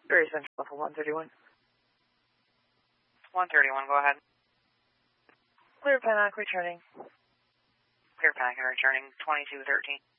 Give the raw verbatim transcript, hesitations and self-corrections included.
Very Central for one thirty-one. one thirty-one, go ahead. Clear Panic returning. Clear Panic returning, twenty-two thirteen.